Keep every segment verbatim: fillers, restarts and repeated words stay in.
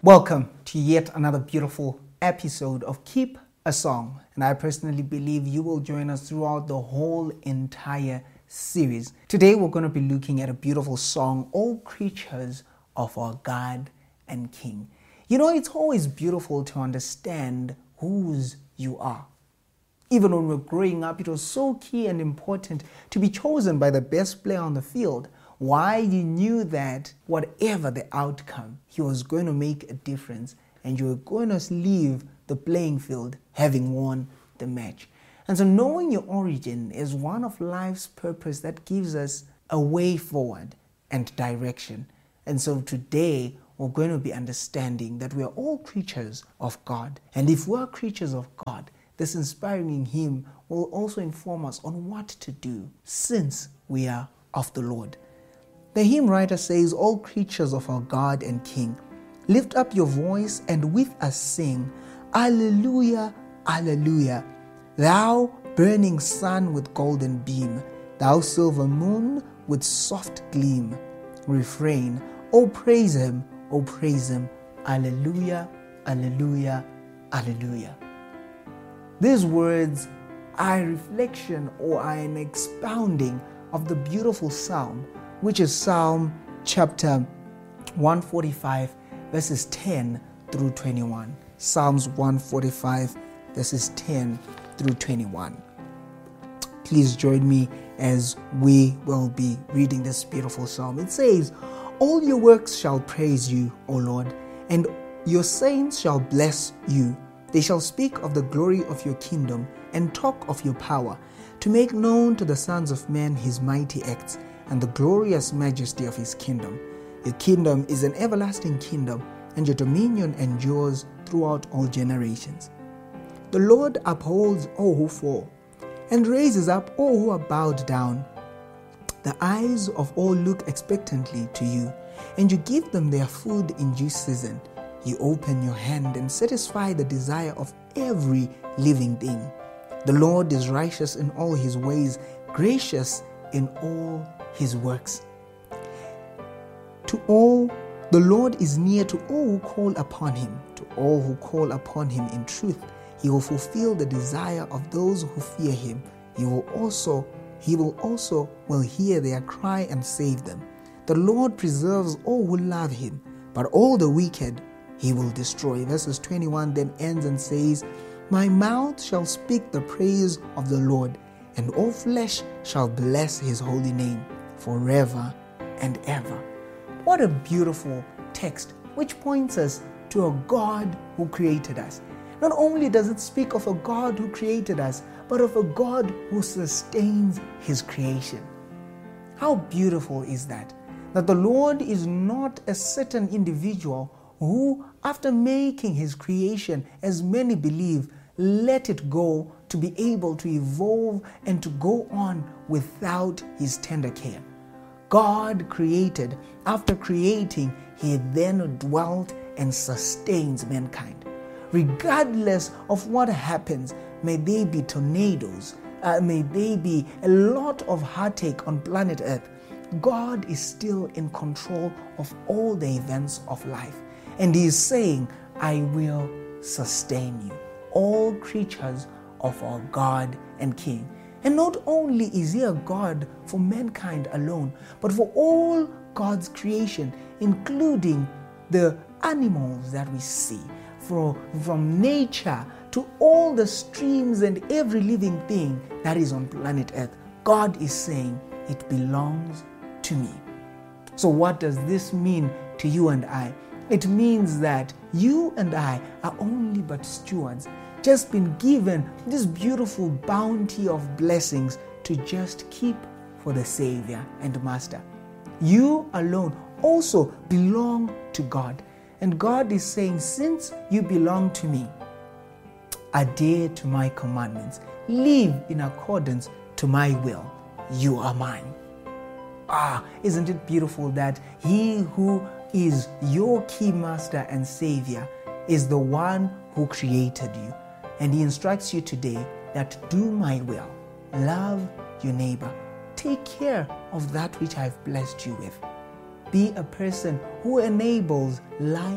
Welcome to yet another beautiful episode of Keep a Song, and I personally believe you will join us throughout the whole entire series. Today we're going to be looking at a beautiful song, All Creatures of Our God and King. You know, it's always beautiful to understand whose you are. Even when we're growing up, it was so key and important to be chosen by the best player on the field. Why? You knew that whatever the outcome, he was going to make a difference and you were going to leave the playing field having won the match. And so knowing your origin is one of life's purpose that gives us a way forward and direction. And so today we're going to be understanding that we are all creatures of God. And if we're creatures of God, this inspiring hymn will also inform us on what to do since we are of the Lord. The hymn writer says, all creatures of our God and King, lift up your voice and with us sing, Alleluia, Alleluia. Thou burning sun with golden beam, thou silver moon with soft gleam. Refrain, oh praise him, oh praise him, Alleluia, Alleluia, Alleluia. These words are a reflection or are an expounding of the beautiful psalm, which is Psalm chapter one forty-five, verses ten through twenty-one. Psalms one forty-five, verses ten through twenty-one. Please join me as we will be reading this beautiful psalm. It says, all your works shall praise you, O Lord, and your saints shall bless you. They shall speak of the glory of your kingdom and talk of your power, to make known to the sons of men his mighty acts and the glorious majesty of his kingdom. Your kingdom is an everlasting kingdom, and your dominion endures throughout all generations. The Lord upholds all who fall, and raises up all who are bowed down. The eyes of all look expectantly to you, and you give them their food in due season. You open your hand and satisfy the desire of every living thing. The Lord is righteous in all his ways, gracious in all his works. To all, the Lord is near to all who call upon him. To all who call upon him in truth, he will fulfill the desire of those who fear him. He will also, he will also will hear their cry and save them. The Lord preserves all who love him, but all the wicked he will destroy. Verses twenty-one then ends and says, my mouth shall speak the praise of the Lord, and all flesh shall bless his holy name forever and ever. What a beautiful text, which points us to a God who created us. Not only does it speak of a God who created us, but of a God who sustains his creation. How beautiful is that? That the Lord is not a certain individual who, after making his creation, as many believe, let it go to be able to evolve and to go on without his tender care. God created. After creating, he then dwelt and sustains mankind. Regardless of what happens, may they be tornadoes, uh, may they be a lot of heartache on planet Earth, God is still in control of all the events of life. And he is saying, I will sustain you. All creatures of our God and King. And not only is he a God for mankind alone, but for all God's creation, including the animals that we see, for, from nature to all the streams and every living thing that is on planet Earth. God is saying, it belongs to me. So what does this mean to you and I? It means that you and I are only but stewards, just been given this beautiful bounty of blessings to just keep for the Savior and Master. You alone also belong to God. And God is saying, since you belong to me, adhere to my commandments, live in accordance to my will. You are mine. Ah, isn't it beautiful that he who is your key master and savior is the one who created you. And he instructs you today that do my will, love your neighbor, take care of that which I've blessed you with. Be a person who enables life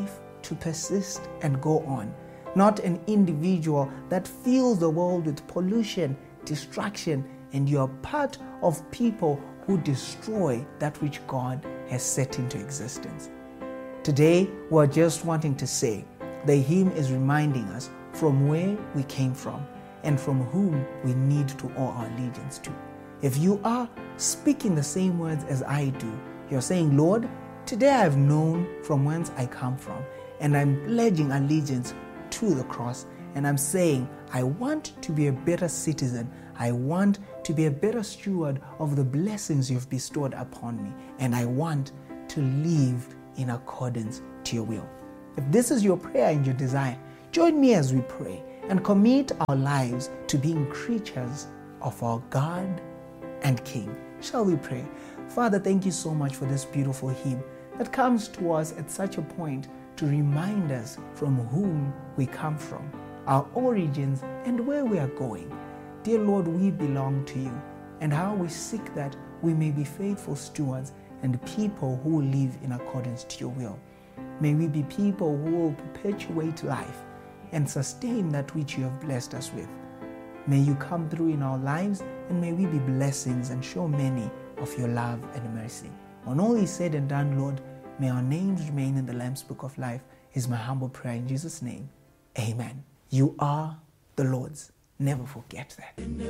to persist and go on, not an individual that fills the world with pollution, distraction, and you are part of people who destroy that which God has set into existence. Today, we're just wanting to say the hymn is reminding us from where we came from and from whom we need to owe our allegiance to. If you are speaking the same words as I do, you're saying, Lord, today I've known from whence I come from, and I'm pledging allegiance to the cross, and I'm saying, I want to be a better citizen. I want to be a better steward of the blessings you've bestowed upon me, and I want to live in accordance to your will. If this is your prayer and your desire, join me as we pray and commit our lives to being creatures of our God and King. Shall we pray? Father, thank you so much for this beautiful hymn that comes to us at such a point to remind us from whom we come from, our origins, and where we are going. Dear Lord, we belong to you, and how we seek that we may be faithful stewards and people who live in accordance to your will. May we be people who will perpetuate life and sustain that which you have blessed us with. May you come through in our lives, and may we be blessings and show many of your love and mercy. When all is said and done, Lord, may our names remain in the Lamb's Book of Life, is my humble prayer in Jesus' name. Amen. You are the Lord's. Never forget that.